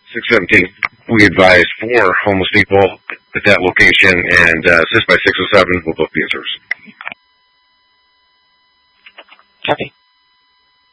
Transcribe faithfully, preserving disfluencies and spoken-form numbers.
six seventeen. We advise four homeless people at that location, and uh, assist by six oh seven will book the in-service. Okay.